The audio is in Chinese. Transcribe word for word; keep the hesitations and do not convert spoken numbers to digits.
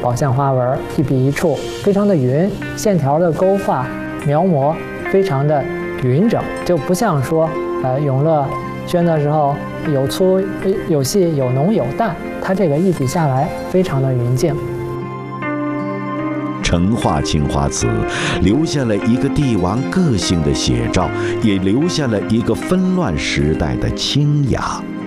宝相花纹，一笔一触非常的匀，线条的勾画描摹非常的匀整，就不像说呃永乐宣的时候有粗有细有浓有淡，它这个一笔下来非常的匀净。 成化青花瓷留下了一个帝王个性的写照，也留下了一个纷乱时代的清雅。